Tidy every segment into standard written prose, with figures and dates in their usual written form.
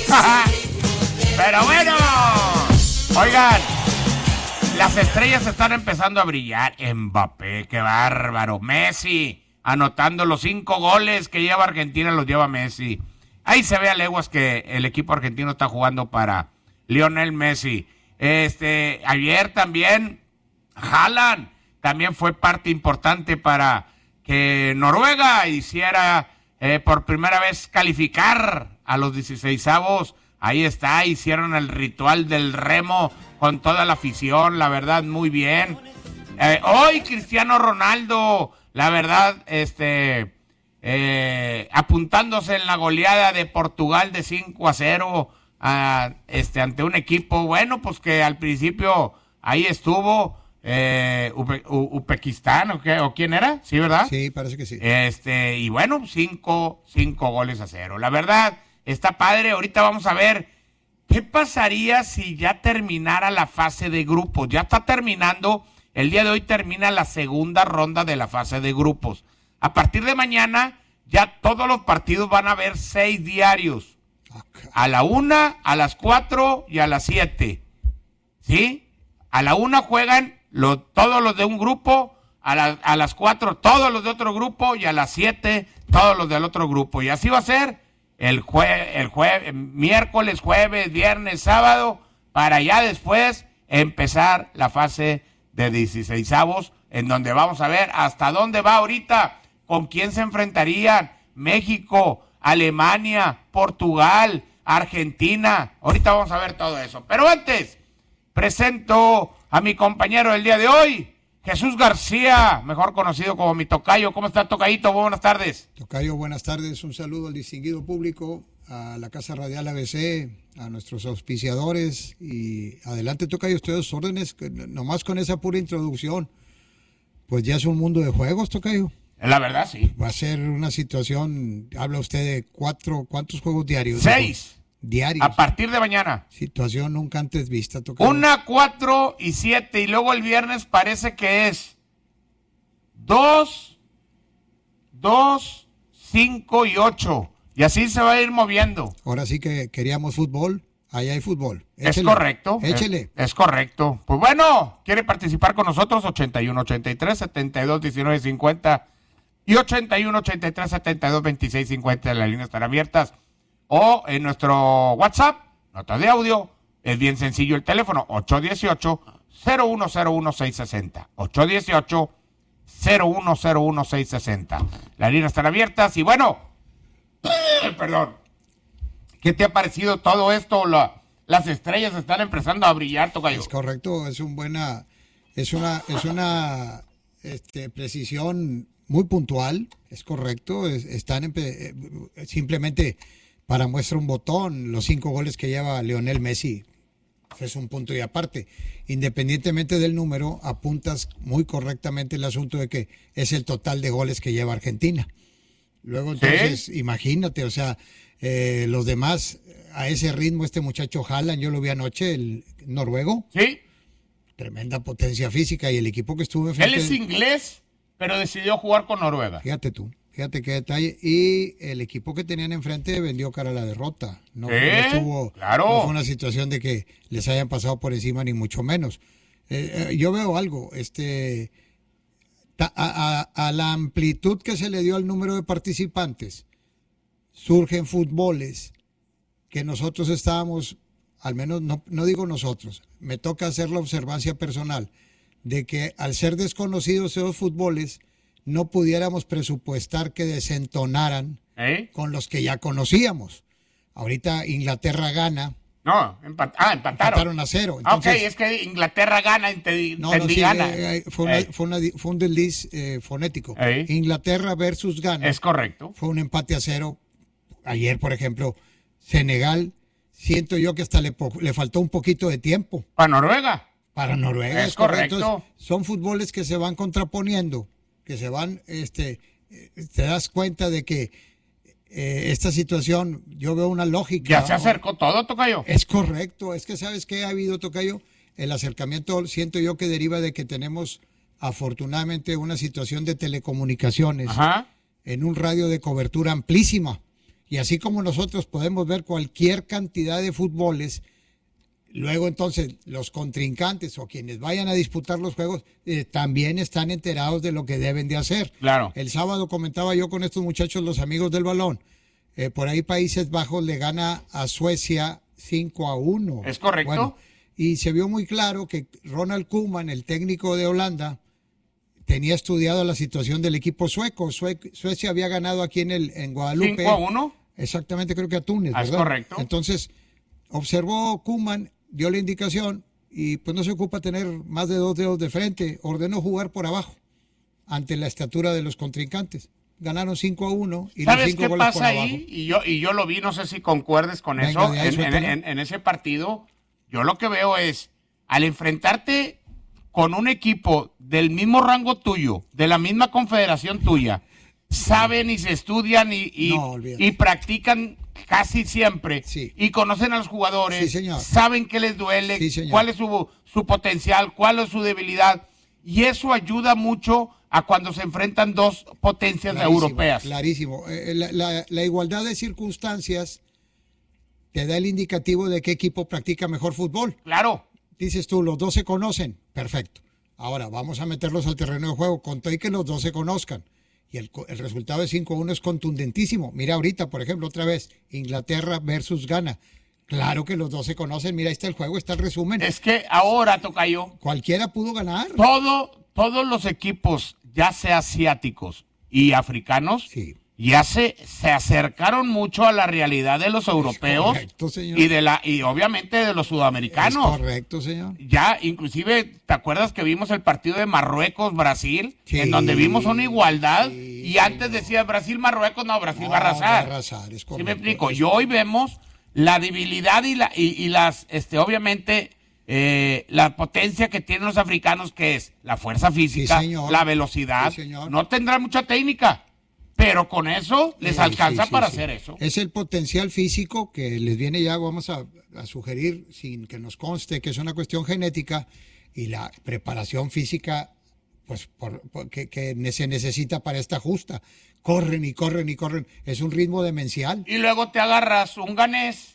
Pero bueno, oigan, las estrellas están empezando a brillar. Mbappé, qué bárbaro. Messi, anotando los 5 goles que lleva Argentina, los lleva Messi. Ahí se ve a leguas que el equipo argentino está jugando para Lionel Messi. Ayer también, Haaland también fue parte importante para que Noruega hiciera por primera vez calificar a los 16avos. Ahí está, hicieron el ritual del remo con toda la afición, la verdad, muy bien. Hoy Cristiano Ronaldo, la verdad, apuntándose en la goleada de Portugal de 5-0 ante un equipo, bueno, pues que al principio ahí estuvo Uzbekistán, ¿o quién era? ¿Sí, verdad? Sí, parece que sí. Y bueno, 5 goles a 0. La verdad, está padre. Ahorita vamos a ver qué pasaría si ya terminara la fase de grupos. Ya está terminando. El día de hoy termina la segunda ronda de la fase de grupos. A partir de mañana, ya todos los partidos van a haber 6 diarios. Okay. A la 1, a las 4 y a las 7. ¿Sí? A la 1 juegan todos los de un grupo, a las 4 todos los de otro grupo y a las 7 todos los del otro grupo. Y así va a ser el miércoles, jueves, viernes, sábado, para ya después empezar la fase de 16avos, en donde vamos a ver hasta dónde va ahorita, con quién se enfrentarían México, Alemania, Portugal, Argentina. Ahorita vamos a ver todo eso. Pero antes, presento a mi compañero del día de hoy, Jesús García, mejor conocido como mi tocayo. ¿Cómo está, tocayito? Buenas tardes. Tocayo, buenas tardes. Un saludo al distinguido público, a la Casa Radial ABC, a nuestros auspiciadores. Y adelante, tocayo, estoy a sus órdenes. Nomás con esa pura introducción, pues ya es un mundo de juegos, tocayo. La verdad, sí. Va a ser una situación, habla usted de ¿cuántos juegos diarios? 6. Diarios. A partir de mañana. Situación nunca antes vista, tocayo. 1, 4 y 7. Y luego el viernes parece que es 2, 5 y 8. Y así se va a ir moviendo. Ahora sí que queríamos fútbol. Ahí hay fútbol. Échele. Es correcto. Échele. Es correcto. Pues bueno, quiere participar con nosotros, 81 83 72 19 50 y 81 83 72 26 50. Las líneas están abiertas. O en nuestro WhatsApp, nota de audio, es bien sencillo el teléfono, 818-0101-660. 818-0101-660. Las líneas están abiertas y bueno, perdón, ¿qué te ha parecido todo esto? Las estrellas están empezando a brillar, tocayo. Es correcto, es una precisión muy puntual, es correcto, están simplemente para muestra un botón, los 5 goles que lleva Lionel Messi, es un punto y aparte. Independientemente del número, apuntas muy correctamente el asunto de que es el total de goles que lleva Argentina. Luego entonces, ¿sí? Imagínate, o sea, los demás, a ese ritmo, este muchacho Haaland, yo lo vi anoche, el noruego. Sí. Tremenda potencia física y el equipo que estuvo enfrente. Él es inglés, pero decidió jugar con Noruega. Fíjate qué detalle. Y el equipo que tenían enfrente vendió cara a la derrota. No fue una situación de que les hayan pasado por encima, ni mucho menos. Yo veo algo, a la amplitud que se le dio al número de participantes, surgen fútboles que nosotros estábamos, al menos no digo nosotros, me toca hacer la observancia personal de que al ser desconocidos esos fútboles, no pudiéramos presupuestar que desentonaran con los que ya conocíamos. Ahorita Inglaterra gana. No, empataron a 0. Entonces, ok, es que Inglaterra gana, gana. Fue un desliz fonético. Inglaterra versus Ghana. Es correcto. Fue un empate a 0. Ayer, por ejemplo, Senegal, siento yo que hasta le faltó un poquito de tiempo. Para Noruega. Es correcto. Entonces, son fútboles que se van contraponiendo, que se van, te das cuenta de que esta situación, yo veo una lógica. Ya se acercó todo, tocayo. Es correcto, es que ¿sabes qué ha habido, tocayo? El acercamiento, siento yo que deriva de que tenemos afortunadamente una situación de telecomunicaciones en un radio de cobertura amplísima. Y así como nosotros podemos ver cualquier cantidad de fútboles, luego entonces los contrincantes o quienes vayan a disputar los juegos también están enterados de lo que deben de hacer. Claro. El sábado comentaba yo con estos muchachos, los amigos del balón, por ahí Países Bajos le gana a Suecia 5-1. ¿Es correcto? Bueno, y se vio muy claro que Ronald Koeman, el técnico de Holanda, tenía estudiado la situación del equipo sueco. Suecia había ganado aquí en Guadalupe. 5-1. Exactamente, creo que a Túnez, ¿verdad? Es correcto. Entonces, observó Koeman, dio la indicación y pues no se ocupa tener más de 2 dedos de frente. Ordenó jugar por abajo ante la estatura de los contrincantes. Ganaron 5-1 y los 5 goles por abajo. ¿Sabes qué pasa ahí? Y yo lo vi, no sé si concuerdes con eso. En ese partido, yo lo que veo es, al enfrentarte con un equipo del mismo rango tuyo, de la misma confederación tuya, saben y se estudian y practican casi siempre, sí, y conocen a los jugadores, sí, saben qué les duele, cuál es su potencial, cuál es su debilidad, y eso ayuda mucho a cuando se enfrentan dos potencias europeas. Clarísimo. La igualdad de circunstancias te da el indicativo de qué equipo practica mejor fútbol. Claro. Dices tú, los dos se conocen, perfecto. Ahora vamos a meterlos al terreno de juego, con todo y que los dos se conozcan. Y el resultado de 5-1 es contundentísimo. Mira ahorita, por ejemplo, otra vez, Inglaterra versus Ghana. Claro que los dos se conocen. Mira, ahí está el juego, está el resumen. Es que ahora, tocayo, cualquiera pudo ganar. Todos los equipos, ya sea asiáticos y africanos, sí, ya se acercaron mucho a la realidad de los europeos, correcto, señor, y obviamente de los sudamericanos. Es correcto, señor. Ya, inclusive, ¿te acuerdas que vimos el partido de Marruecos-Brasil? Sí, en donde vimos una igualdad, sí, y antes decía Brasil-Marruecos, no, Brasil va a arrasar. Es correcto. ¿Sí me explico? Y hoy vemos la debilidad y las, obviamente, la potencia que tienen los africanos, que es la fuerza física, sí, la velocidad. Sí, no tendrá mucha técnica, pero con eso les alcanza para hacer eso. Es el potencial físico que les viene ya, vamos a sugerir, sin que nos conste que es una cuestión genética, y la preparación física pues que se necesita para esta justa. Corren y corren y corren. Es un ritmo demencial. Y luego te agarras un ganés,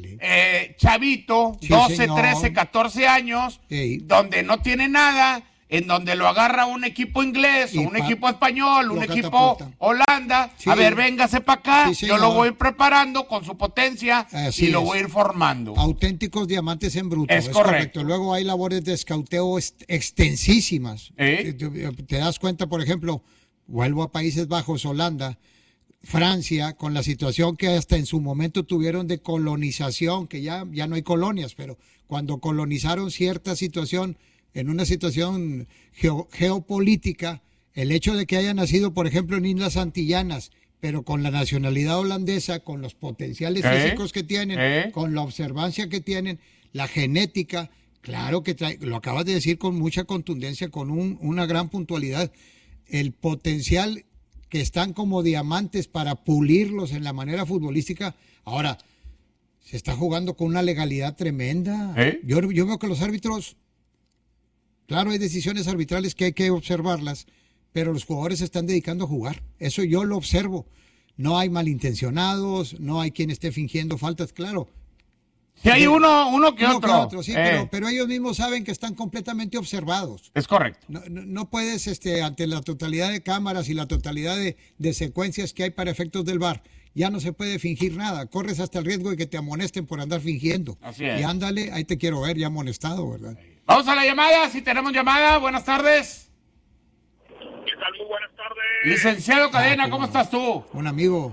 chavito, Sí, 12, señor. 13, 14 años, Sí, donde no tiene nada, en donde lo agarra un equipo inglés, Y un equipo español, un lo equipo catapultan. Holanda. Sí. A ver, véngase para acá, Sí, yo señor. lo voy preparando con su potencia Así y lo es. voy a ir formando. auténticos diamantes en bruto. Es correcto. Luego hay labores de escauteo extensísimas. Te das cuenta, por ejemplo, vuelvo a Países Bajos, Holanda, Francia, con la situación que hasta en su momento tuvieron de colonización, que ya no hay colonias, pero cuando colonizaron cierta situación, en una situación geopolítica, el hecho de que haya nacido, por ejemplo, en Islas Antillanas, pero con la nacionalidad holandesa, con los potenciales físicos que tienen, con la observancia que tienen, la genética, claro que lo acabas de decir con mucha contundencia, con una gran puntualidad, el potencial que están como diamantes para pulirlos en la manera futbolística. Ahora, se está jugando con una legalidad tremenda. Yo veo que los árbitros, claro, hay decisiones arbitrales que hay que observarlas, pero los jugadores se están dedicando a jugar. Eso yo lo observo. No hay malintencionados, no hay quien esté fingiendo faltas, claro. Si hay uno que otro. Sí, pero ellos mismos saben que están completamente observados. Es correcto. No puedes, ante la totalidad de cámaras y la totalidad de secuencias que hay para efectos del VAR, ya no se puede fingir nada. Corres hasta el riesgo de que te amonesten por andar fingiendo. Así es. Y ándale, ahí te quiero ver ya amonestado, ¿verdad? Vamos a la llamada, si tenemos llamada. Buenas tardes. ¿Qué tal? Muy buenas tardes. Licenciado Cadena, ¿cómo estás tú? Un amigo.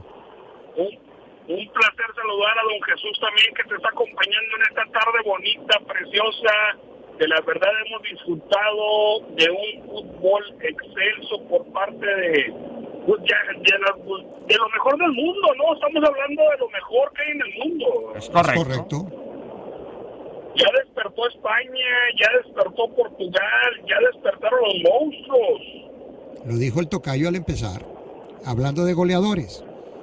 Un placer saludar a don Jesús también, que te está acompañando en esta tarde bonita, preciosa. De la verdad hemos disfrutado de un fútbol excelso por parte de lo mejor del mundo, ¿no? Estamos hablando de lo mejor que hay en el mundo. Es correcto. Es correcto. Ya despertó España, ya despertó Portugal, ya despertaron los monstruos. Lo dijo el tocayo al empezar, hablando de goleadores.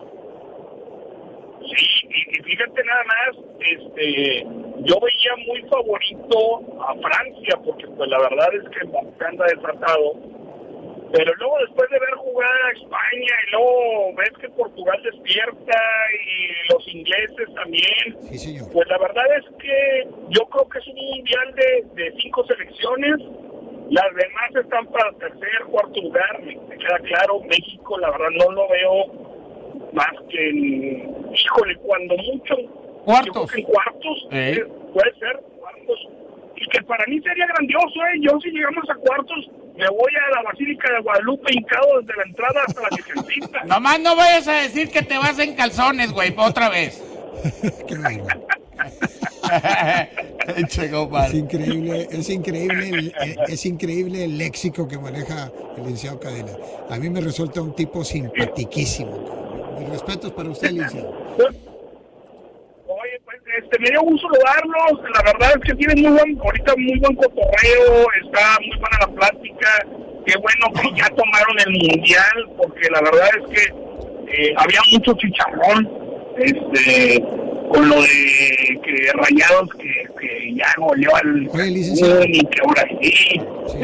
Sí, y fíjate nada más, yo veía muy favorito a Francia, porque pues la verdad es que Mbappé anda desatado, Pero luego después de ver jugar a España y luego ves que Portugal despierta y los ingleses también, Sí, señor. pues la verdad es que yo creo que es un mundial de 5 selecciones. Las demás están para tercer, cuarto lugar, me queda claro. México, la verdad, no lo veo más que híjole, cuando mucho, Cuartos. yo creo que en cuartos, puede ser, cuartos. Y que para mí sería grandioso, yo si llegamos a cuartos, me voy a la Basílica de Guadalupe hincado desde la entrada hasta la Virgencita. Nomás no vayas a decir que te vas en calzones, güey, otra vez. Qué bárbaro. Che, compadre. Es increíble el léxico que maneja el licenciado Cadena. A mí me resulta un tipo simpatiquísimo. Mis respetos para usted, licenciado. Oye, pues me dio gusto saludarlos. La verdad es que tienen ahorita muy buen cotorreo, está muy buena la plática. Qué bueno que ya tomaron el mundial, porque la verdad es que había mucho chicharrón, con lo de que Rayados que ya goleó al Oye, que ahora sí.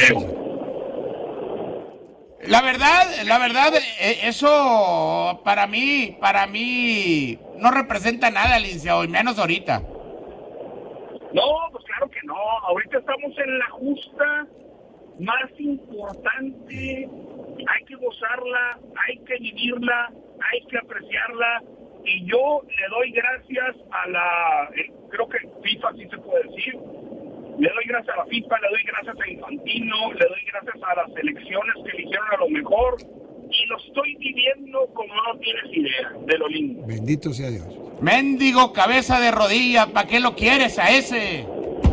La verdad, eso para mí no representa nada, licenciado, y menos ahorita. No, pues claro que no. Ahorita estamos en la justa más importante. Hay que gozarla, hay que vivirla, hay que apreciarla. Y yo le doy gracias a creo que FIFA sí se puede decir. Le doy gracias a la FIFA, le doy gracias a Infantino, le doy gracias a las selecciones que eligieron a lo mejor. Y lo estoy viviendo como no tienes idea, de lo lindo. Bendito sea Dios. Mendigo cabeza de rodilla, ¿para qué lo quieres a ese?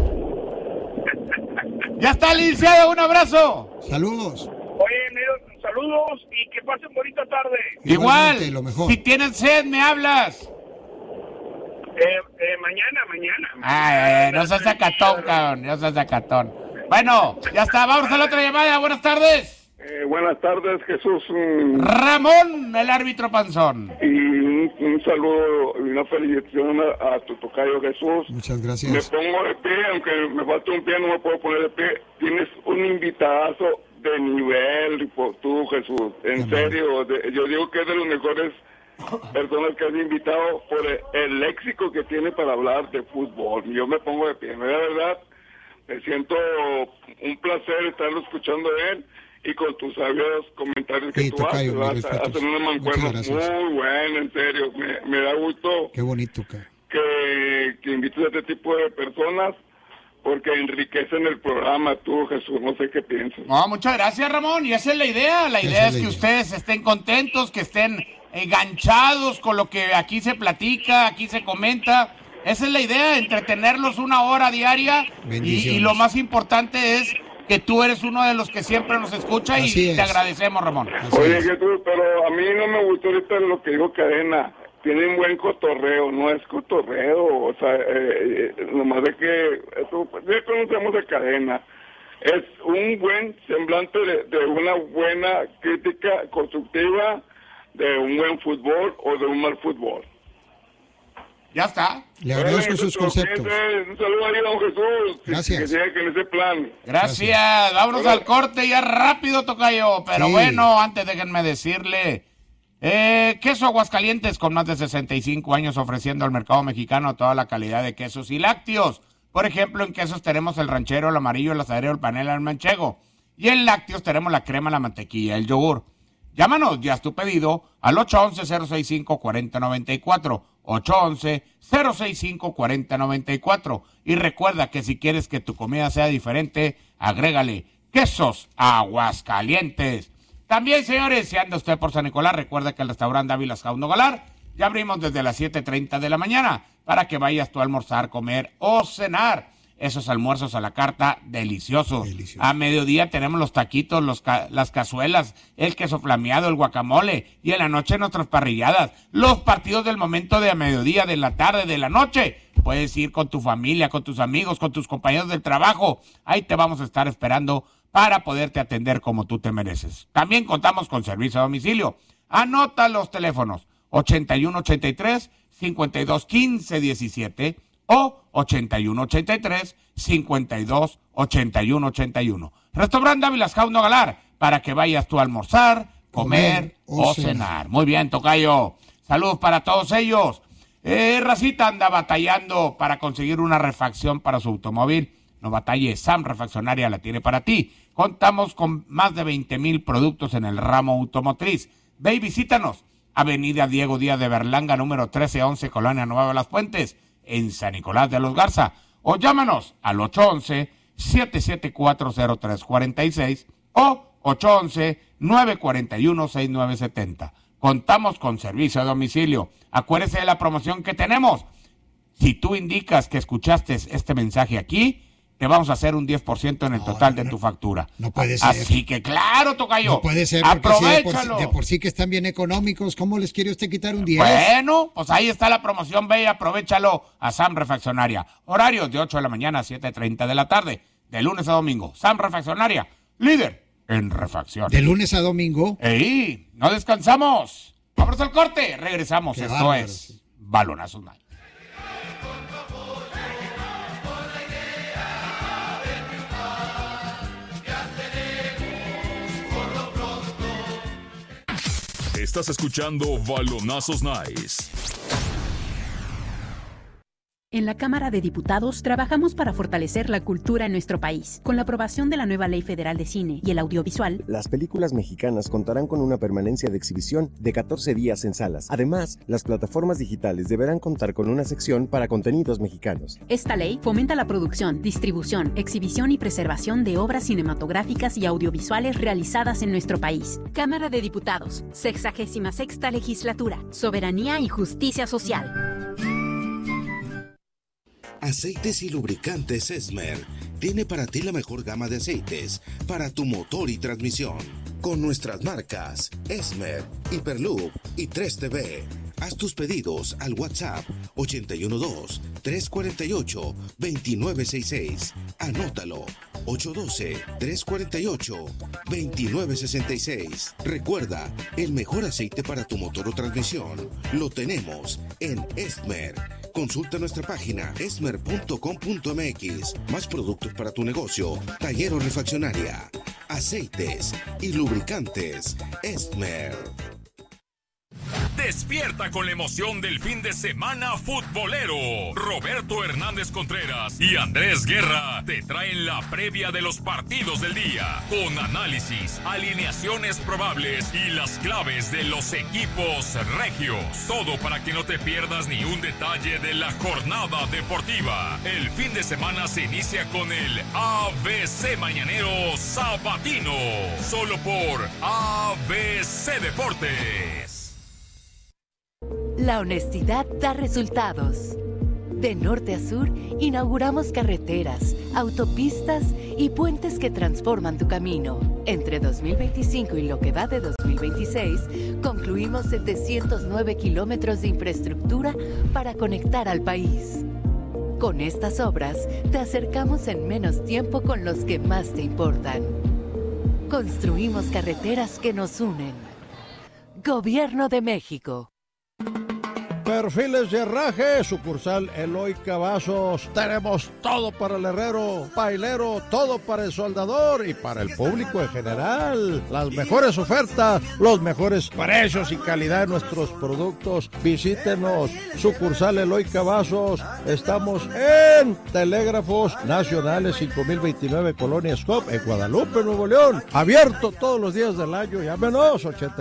Ya está, licenciado, un abrazo. Saludos. Oye, saludos y que pasen bonita tarde. Igual, Igualmente, lo mejor. si tienes sed, me hablas. Mañana. No seas sacatón, cabrón, no seas sacatón. Bueno, ya está, vamos a la otra llamada, buenas tardes. Buenas tardes, Jesús. Ramón, el árbitro panzón. Y un saludo y una felicitación a tu tocayo Jesús. Muchas Me gracias. pongo de pie, aunque me falta un pie, no me puedo poner de pie. Tienes un invitadazo de nivel, tú, Jesús. En serio, yo digo que es de los mejores personas que has invitado por el léxico que tiene para hablar de fútbol. Yo me pongo de pie. La verdad, me siento un placer estarlo escuchando de él. Y con tus sabios comentarios que Sí, tú tocayo, haces, hacen una mancuerna muy buena, en serio. Me da gusto Qué bonito, que invites a este tipo de personas porque enriquecen el programa, tú, Jesús. No sé qué piensas. No, muchas gracias, Ramón, y esa es la idea. La idea es que ustedes estén contentos, que estén enganchados con lo que aquí se platica, aquí se comenta. Esa es la idea, entretenerlos una hora diaria. Y lo más importante es que tú eres uno de los que siempre nos escucha y te agradecemos, Ramón. Oye, Jesús, pero a mí no me gustó ahorita lo que dijo Cadena. Tienen buen cotorreo, no es cotorreo, o sea, nomás de que, eso, ya conocemos de Cadena. Es un buen semblante de una buena crítica constructiva, de un buen fútbol o de un mal fútbol. Ya está. Le agradezco sus conceptos. Un saludo ahí, don Jesús. Gracias. Que siga en ese plan. Gracias. Vámonos al corte ya rápido, tocayo. Pero bueno, antes déjenme decirle, queso Aguascalientes con más de 65 años ofreciendo al mercado mexicano toda la calidad de quesos y lácteos. Por ejemplo, en quesos tenemos el ranchero, el amarillo, el asadero, el panela, el manchego. Y en lácteos tenemos la crema, la mantequilla, el yogur. Llámanos, ya es tu pedido, al 811-065-4094, 811-065-4094. Y recuerda que si quieres que tu comida sea diferente, agrégale quesos Aguascalientes. También, señores, si anda usted por San Nicolás, recuerda que el restaurante Ávilas Jauno Galar ya abrimos desde las 7:30 de la mañana para que vayas tú a almorzar, comer o cenar. Esos almuerzos a la carta, deliciosos. A mediodía tenemos los taquitos, las cazuelas, el queso flameado, el guacamole. Y en la noche nuestras parrilladas. Los partidos del momento de a mediodía, de la tarde, de la noche. Puedes ir con tu familia, con tus amigos, con tus compañeros del trabajo. Ahí te vamos a estar esperando para poderte atender como tú te mereces. También contamos con servicio a domicilio. Anota los teléfonos 8183-5215-17 o 8183-528181. Restaurante Ávilas Jauno Galar, para que vayas tú a almorzar, comer o cenar. Muy bien, tocayo. Saludos para todos ellos. Racita anda batallando para conseguir una refacción para su automóvil. No batalle, Sam Refaccionaria la tiene para ti. Contamos con más de 20,000 productos en el ramo automotriz. Ve y visítanos. Avenida Diego Díaz de Berlanga, número 1311, Colonia Nueva de las Puentes, en San Nicolás de los Garza. O llámanos al 811-774-0346 o 811-941-6970. Contamos con servicio a domicilio. Acuérdese de la promoción que tenemos. Si tú indicas que escuchaste este mensaje aquí, te vamos a hacer un 10% en el total de tu factura. No puede ser. Así que claro, tocayo. No puede ser. Aprovéchalo. Si de por sí que están bien económicos, ¿cómo les quiere usted quitar un 10? Bueno, pues ahí está la promoción. Ve y aprovéchalo a Sam Refaccionaria. Horarios de 8 de la mañana a 7:30 de la tarde. De lunes a domingo. Sam Refaccionaria, líder en refacción. De lunes a domingo. ¡Ey! ¡No descansamos! ¡Vámonos al corte! Regresamos. Qué Esto bárbaro, es sí. Balonazos Night. Estás escuchando Balonazos Nice. En la Cámara de Diputados trabajamos para fortalecer la cultura en nuestro país. Con la aprobación de la nueva Ley Federal de Cine y el Audiovisual, las películas mexicanas contarán con una permanencia de exhibición de 14 días en salas. Además, las plataformas digitales deberán contar con una sección para contenidos mexicanos. esta ley fomenta la producción, distribución, exhibición y preservación de obras cinematográficas y audiovisuales realizadas en nuestro país. Cámara de Diputados, 66ª Legislatura, Soberanía y Justicia Social. Aceites y lubricantes Esmer tiene para ti la mejor gama de aceites para tu motor y transmisión. Con nuestras marcas Esmer, Hyperloop y 3TV. Haz tus pedidos al WhatsApp 812-348-2966. Anótalo, 812-348-2966. Recuerda, el mejor aceite para tu motor o transmisión lo tenemos en Esmer. Consulta nuestra página esmer.com.mx. Más productos para tu negocio, taller o refaccionaria. Aceites y lubricantes Esmer. Despierta con la emoción del fin de semana futbolero. Roberto Hernández Contreras y Andrés Guerra te traen la previa de los partidos del día, con análisis, alineaciones probables y las claves de los equipos regios. Todo para que no te pierdas ni un detalle de la jornada deportiva. El fin de semana se inicia con el ABC Mañanero Sabatino, solo por ABC Deportes. La honestidad da resultados. De norte a sur, inauguramos carreteras, autopistas y puentes que transforman tu camino. Entre 2025 y lo que va de 2026, concluimos 709 kilómetros de infraestructura para conectar al país. Con estas obras, te acercamos en menos tiempo con los que más te importan. Construimos carreteras que nos unen. Gobierno de México. Perfiles de Herraje, sucursal Eloy Cavazos. Tenemos todo para el herrero, pailero, todo para el soldador y para el público en general. Las mejores ofertas, los mejores precios y calidad de nuestros productos. Visítenos, sucursal Eloy Cavazos. Estamos en Telégrafos Nacionales 5029, Colonia Scop, en Guadalupe, Nuevo León. Abierto todos los días del año. Llámenos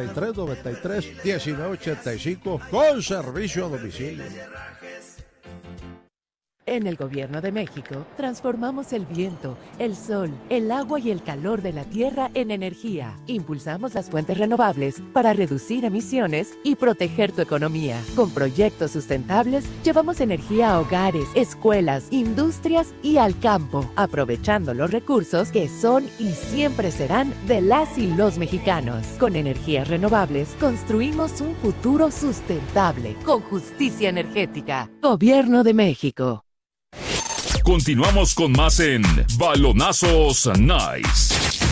8393-1985 con servicio a domicilio. En el Gobierno de México, transformamos el viento, el sol, el agua y el calor de la tierra en energía. Impulsamos las fuentes renovables para reducir emisiones y proteger tu economía. Con proyectos sustentables, llevamos energía a hogares, escuelas, industrias y al campo, aprovechando los recursos que son y siempre serán de las y los mexicanos. Con energías renovables, construimos un futuro sustentable, con justicia energética. Gobierno de México. Continuamos con más en Balonazos Nice.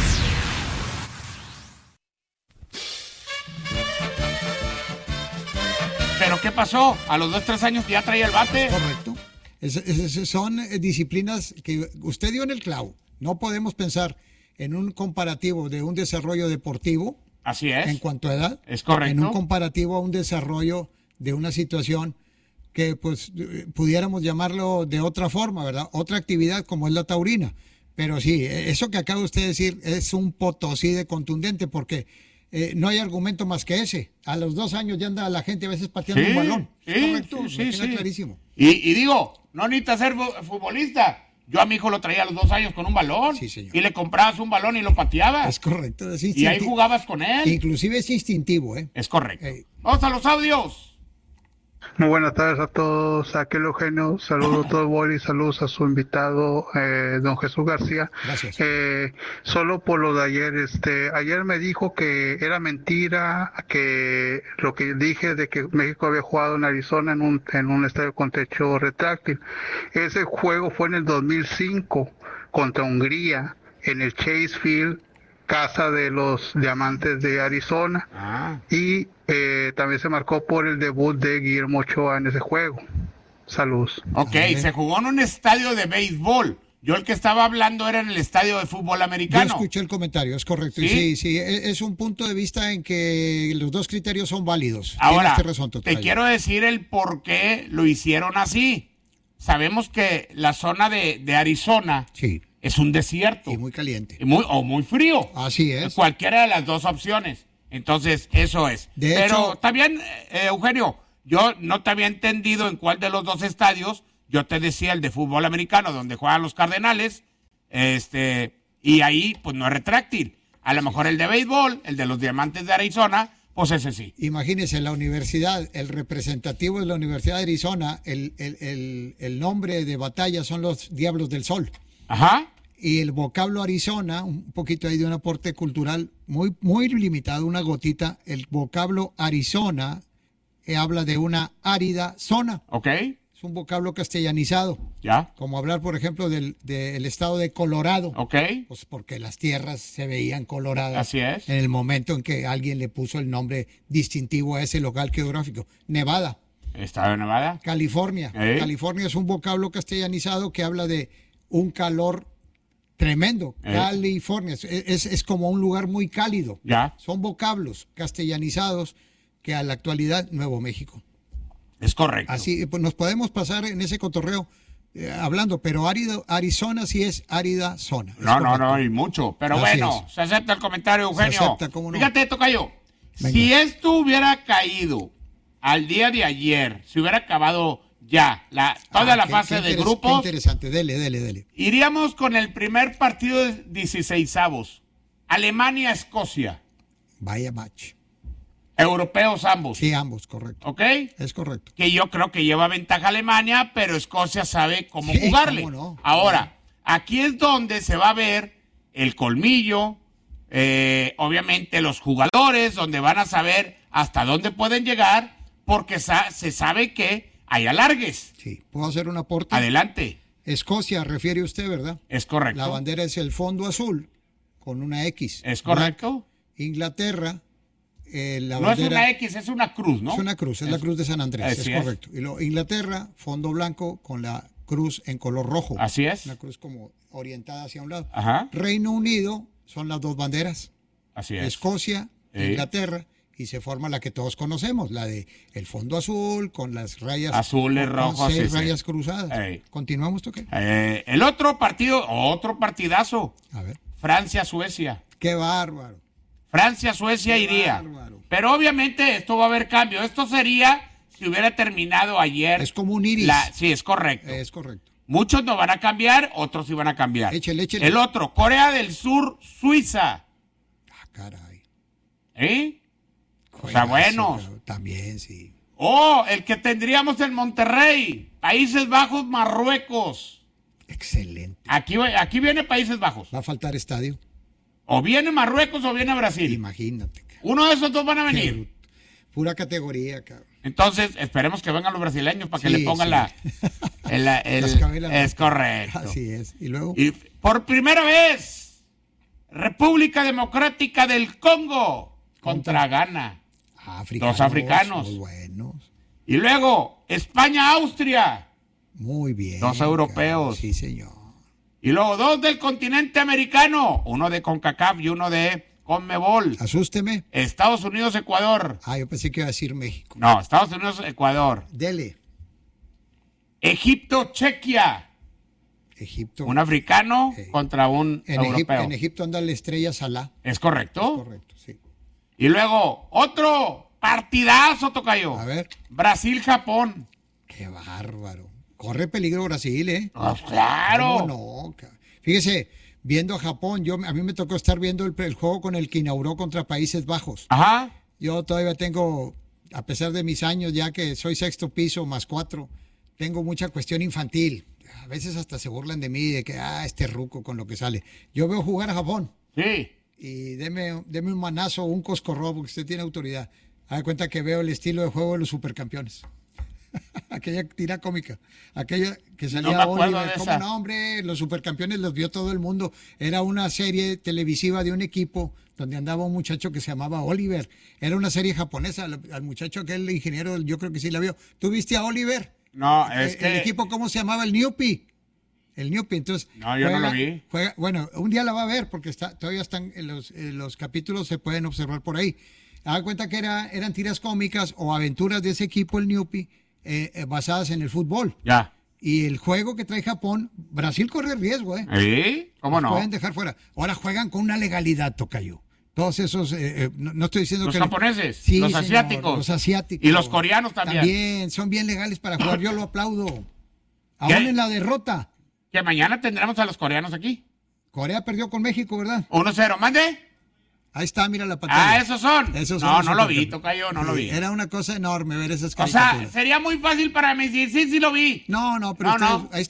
¿Pero qué pasó? A los 2-3 años ya traía el bate. Correcto. Son disciplinas que usted dio en el clavo. No podemos pensar en un comparativo de un desarrollo deportivo. Así es. En cuanto a edad. Es correcto. En un comparativo a un desarrollo de una situación que pues pudiéramos llamarlo de otra forma, ¿verdad? Otra actividad como es la taurina. Pero sí, eso que acaba usted de decir es un Potosí de contundente porque no hay argumento más que ese. A los 2 años ya anda la gente a veces pateando un balón. Sí, correcto, sí, me queda sí. clarísimo. Y digo, no necesitas ser futbolista. Yo a mi hijo lo traía a los 2 años con un balón. Sí, señor. Y le comprabas un balón y lo pateabas. Es correcto. Es y ahí jugabas con él. Inclusive es instintivo, ¿eh? Es correcto. Vamos a los audios. Muy buenas tardes a todos, aquí Eugenio, saludos a todo el boli, saludos a su invitado, don Jesús García. Gracias. Solo por lo de ayer, ayer me dijo que era mentira, que lo que dije de que México había jugado en Arizona en un estadio con techo retráctil. Ese juego fue en el 2005 contra Hungría, en el Chase Field, casa de los Diamantes de Arizona, y también se marcó por el debut de Guillermo Ochoa en ese juego. Saludos. Ok, se jugó en un estadio de béisbol. Yo el que estaba hablando era en el estadio de fútbol americano. Yo escuché el comentario, es correcto. Sí, sí, es un punto de vista en que los dos criterios son válidos. Ahora, Tienes razón, te quiero decir el por qué lo hicieron así. Sabemos que la zona de Arizona es un desierto. Y muy caliente. O muy frío. Así es. Cualquiera de las dos opciones. Entonces, eso es. Pero también, Eugenio, yo no te había entendido en cuál de los dos estadios. Yo te decía el de fútbol americano, donde juegan los Cardenales, y ahí, pues, no es retráctil. A lo mejor el de béisbol, el de los Diamantes de Arizona, pues ese sí. Imagínese, la universidad, el representativo de la Universidad de Arizona, el nombre de batalla son los Diablos del Sol. Ajá. Y el vocablo Arizona, un poquito ahí de un aporte cultural muy, muy limitado, una gotita. El vocablo Arizona habla de una árida zona. Ok. Es un vocablo castellanizado. Ya. Como hablar, por ejemplo, del estado de Colorado. Ok. Pues porque las tierras se veían coloradas. Así es. En el momento en que alguien le puso el nombre distintivo a ese local geográfico. Nevada. ¿Estado de Nevada? California. California es un vocablo castellanizado que habla de un calor tremendo. California es como un lugar muy cálido. Ya. Son vocablos castellanizados que a la actualidad Nuevo México. Es correcto. Así pues nos podemos pasar en ese cotorreo hablando, pero Arizona sí es árida zona. No, y mucho. Pero Así bueno, se acepta el comentario, Eugenio. Se acepta, ¿cómo no? Fíjate, tocayo. Venga. Si esto hubiera caído al día de ayer, si hubiera acabado ya toda la fase de grupos. Qué interesante, dele. Iríamos con el primer partido de 16avos. Alemania-Escocia. Vaya match. Europeos ambos. Sí, ambos, correcto. ¿Ok? Es correcto. Que yo creo que lleva ventaja Alemania, pero Escocia sabe cómo Sí, jugarle. cómo no. Ahora, aquí es donde se va a ver el colmillo, obviamente los jugadores, donde van a saber hasta dónde pueden llegar, porque se sabe que hay alargues. Sí, ¿puedo hacer un aporte? Adelante. Escocia, refiere usted, ¿verdad? Es correcto. La bandera es el fondo azul con una X. Es correcto. Inglaterra, la no bandera... es una X, es una cruz, ¿no? Es una cruz, es la cruz de San Andrés, Así es correcto. Y Inglaterra, fondo blanco con la cruz en color rojo. Así es. Una cruz como orientada hacia un lado. Ajá. Reino Unido son las dos banderas. Así es. Escocia, Inglaterra, y se forma la que todos conocemos, la de el fondo azul con las rayas azules, rojos, 6 rayas cruzadas. Continuamos, Toque. El otro partidazo. A ver. Francia-Suecia. Qué bárbaro. Francia-Suecia iría. Bárbaro. Pero obviamente esto va a haber cambio. Esto sería si hubiera terminado ayer. Es como un iris. Sí, es correcto. Es correcto. Muchos no van a cambiar, otros sí van a cambiar. Échale. El otro, Corea del Sur, Suiza. Ah, caray. O sea, buenos. También, sí. El que tendríamos en Monterrey. Países Bajos, Marruecos. Excelente. Aquí viene Países Bajos. Va a faltar estadio. O viene Marruecos o viene Brasil. Imagínate. Uno de esos dos van a venir. Pura categoría, cabrón. Entonces, esperemos que vengan los brasileños para que le pongan es correcto. Así es. Y luego. Y por primera vez, República Democrática del Congo contra Ghana. Dos africanos. Muy buenos. Y luego, España-Austria. Muy bien. Dos europeos. Sí, señor. Y luego 2 del continente americano, uno de CONCACAF y uno de CONMEBOL. Asústeme. Estados Unidos, Ecuador. Yo pensé que iba a decir México. No, Estados Unidos, Ecuador. Dele. Egipto, Chequia. Egipto. Un africano contra un europeo. En Egipto anda la estrella Salah. ¿Es correcto? Es correcto, sí. Y luego, otro partidazo, tocayo. A ver. Brasil, Japón. Qué bárbaro. Corre peligro Brasil, ¿eh? Claro. ¿Cómo no? Fíjese, viendo a Japón, a mí me tocó estar viendo el juego con el que inauguró contra Países Bajos. Ajá. Yo todavía tengo, a pesar de mis años, ya que soy 6º piso más 4, tengo mucha cuestión infantil. A veces hasta se burlan de mí, de que, este ruco con lo que sale. Yo veo jugar a Japón. Sí. Y deme un manazo o un coscorró, porque usted tiene autoridad. Haga cuenta que veo el estilo de juego de los supercampeones. Aquella tira cómica, aquella que salía no me acuerdo Oliver. de ¿Cómo esa? no, hombre? Los supercampeones los vio todo el mundo. Era una serie televisiva de un equipo donde andaba un muchacho que se llamaba Oliver. Era una serie japonesa. Al muchacho aquel ingeniero, yo creo que sí la vio. ¿Tú viste a Oliver? No, es que... ¿El equipo cómo se llamaba? El Newpie. El Newpie, entonces... No, yo no lo vi. Bueno, un día la va a ver porque todavía están en los capítulos, se pueden observar por ahí. Haga cuenta que eran tiras cómicas o aventuras de ese equipo, el Newpie, basadas en el fútbol. Ya. Y el juego que trae Japón, Brasil corre riesgo, ¿eh? ¿Sí? ¿Cómo no? Pueden dejar fuera. Ahora juegan con una legalidad, tocayo. Todos esos, no estoy diciendo los que... japoneses, sí, los señor, asiáticos. los asiáticos. Y los coreanos también. También, son bien legales para jugar, yo lo aplaudo. Aún ¿Qué? en la derrota. Que mañana tendremos a los coreanos aquí. Corea perdió con México, ¿verdad? 1-0, ¿mande? Ahí está, mira la pantalla. ¿esos son? Esos son No, los no lo vi, supercampeones. tocayo, no lo vi. Era una cosa enorme ver esas O caricaturas. sea, sería muy fácil para mí decir, sí lo vi. No, pero No, ahí